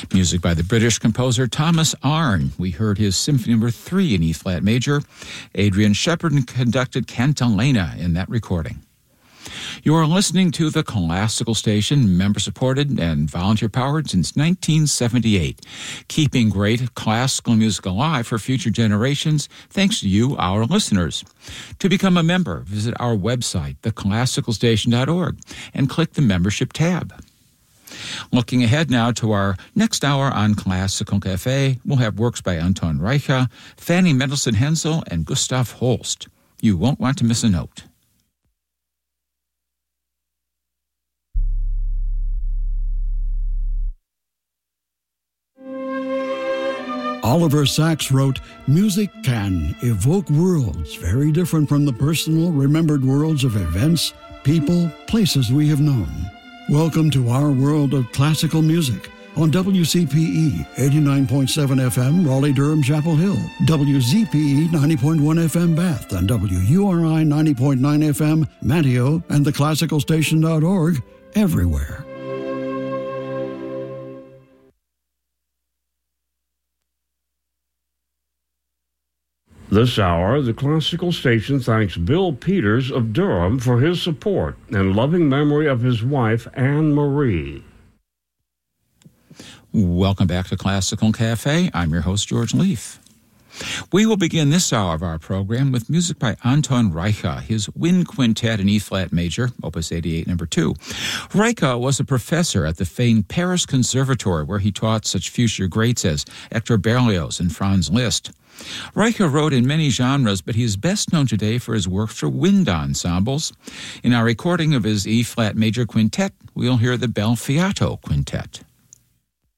Music by the British composer Thomas Arne. We heard his Symphony No. 3 in E-flat major. Adrian Shepard conducted Cantilena in that recording. You are listening to the Classical Station, member-supported and volunteer-powered since 1978, keeping great classical music alive for future generations thanks to you, our listeners. To become a member, visit our website, theclassicalstation.org, and click the Membership tab. Looking ahead now to our next hour on Classical Cafe, we'll have works by Anton Reicha, Fanny Mendelssohn Hensel, and Gustav Holst. You won't want to miss a note. Oliver Sacks wrote, "Music can evoke worlds very different from the personal, remembered worlds of events, people, places we have known." Welcome to our world of classical music on WCPE 89.7 FM, Raleigh-Durham, Chapel Hill, WZPE 90.1 FM, Bath, and WURI 90.9 FM, Manteo, and theclassicalstation.org, everywhere. This hour, the Classical Station thanks Bill Peters of Durham for his support and loving memory of his wife, Anne Marie. Welcome back to Classical Cafe. I'm your host, George Leaf. We will begin this hour of our program with music by Anton Reicha, his Wind Quintet in E-flat major, Opus 88, No. 2. Reicha was a professor at the famed Paris Conservatory, where he taught such future greats as Hector Berlioz and Franz Liszt. Reicha wrote in many genres, but he is best known today for his work for wind ensembles. In our recording of his E-flat major quintet, we'll hear the Bel Fiato Quintet.